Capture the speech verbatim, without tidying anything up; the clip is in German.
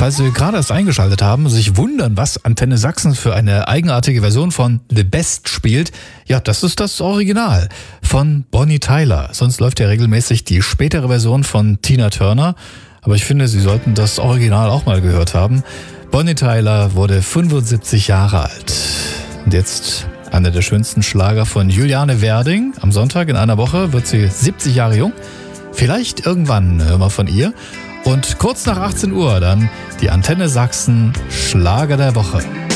Falls Sie gerade erst eingeschaltet haben, sich wundern, was Antenne Sachsen für eine eigenartige Version von The Best spielt, ja, das ist das Original von Bonnie Tyler. Sonst läuft ja regelmäßig die spätere Version von Tina Turner. Aber ich finde, Sie sollten das Original auch mal gehört haben. Bonnie Tyler wurde fünfundsiebzig Jahre alt. Und jetzt einer der schönsten Schlager von Juliane Werding. Am Sonntag in einer Woche wird sie siebzig Jahre jung. Vielleicht irgendwann hören wir von ihr. Und kurz nach achtzehn Uhr dann die Antenne Sachsen Schlager der Woche.